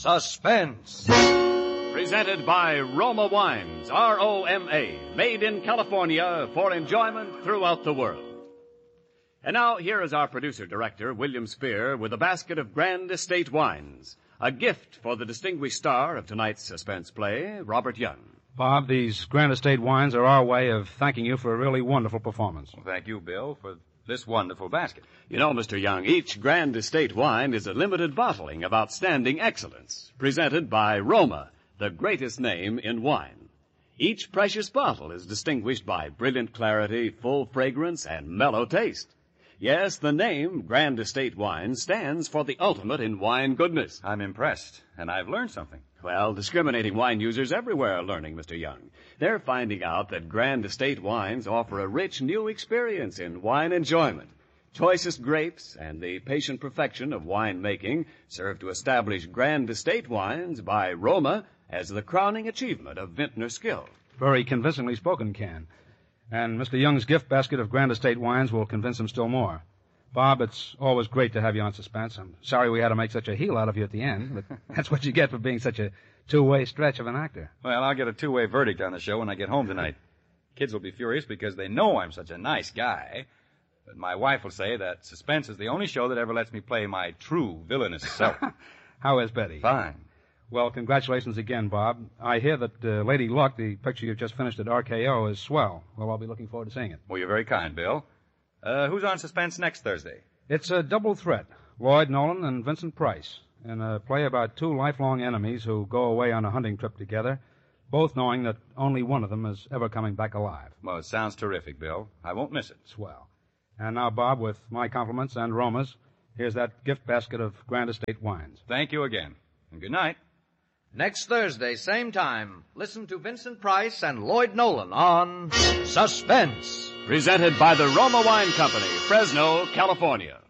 Suspense. Presented by Roma Wines, R-O-M-A, made in California for enjoyment throughout the world. And now, here is our producer-director, William Spear, with a basket of Grand Estate wines, a gift for the distinguished star of tonight's suspense play, Robert Young. Bob, these Grand Estate wines are our way of thanking you for a really wonderful performance. Well, thank you, Bill, for this wonderful basket. You know, Mr. Young, each Grand Estate wine is a limited bottling of outstanding excellence, presented by Roma, the greatest name in wine. Each precious bottle is distinguished by brilliant clarity, full fragrance, and mellow taste. Yes, the name Grand Estate Wine stands for the ultimate in wine goodness. I'm impressed, and I've learned something. Well, discriminating wine users everywhere are learning, Mr. Young. They're finding out that Grand Estate wines offer a rich new experience in wine enjoyment. Choicest grapes and the patient perfection of wine making serve to establish Grand Estate wines by Roma as the crowning achievement of vintner skill. Very convincingly spoken, Ken. And Mr. Young's gift basket of Grand Estate wines will convince him still more. Bob, it's always great to have you on Suspense. I'm sorry we had to make such a heel out of you at the end, but that's what you get for being such a two-way stretch of an actor. Well, I'll get a two-way verdict on the show when I get home tonight. Kids will be furious because they know I'm such a nice guy. But my wife will say that Suspense is the only show that ever lets me play my true villainous self. How is Betty? Fine. Well, congratulations again, Bob. I hear that Lady Luck, the picture you've just finished at RKO, is swell. Well, I'll be looking forward to seeing it. Well, you're very kind, Bill. Who's on Suspense next Thursday? It's a double threat. Lloyd Nolan and Vincent Price, in a play about two lifelong enemies who go away on a hunting trip together, both knowing that only one of them is ever coming back alive. Well, it sounds terrific, Bill. I won't miss it. Swell. And now, Bob, with my compliments and Roma's, here's that gift basket of Grand Estate wines. Thank you again. And good night. Next Thursday, same time, listen to Vincent Price and Lloyd Nolan on Suspense. Presented by the Roma Wine Company, Fresno, California.